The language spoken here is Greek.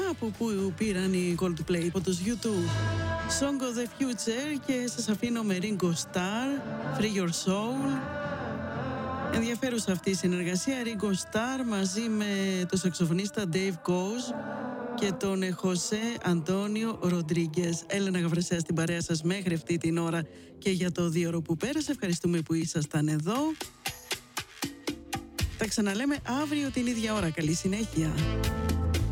από πού πήραν οι Coldplay, από τους U2. Song of the Future, και σας αφήνω με Ringo Starr, Free Your Soul. Ενδιαφέρουσα αυτή η συνεργασία, Ringo Starr μαζί με τον σαξοφωνίστα Dave Koz και τον Χωσέ Αντώνιο Ροντρίγκες. Έλενα Γαβρασιά στην παρέα σας μέχρι αυτή την ώρα και για το 2ωρο που πέρασε. Ευχαριστούμε που ήσασταν εδώ. Τα ξαναλέμε αύριο την ίδια ώρα. Καλή συνέχεια.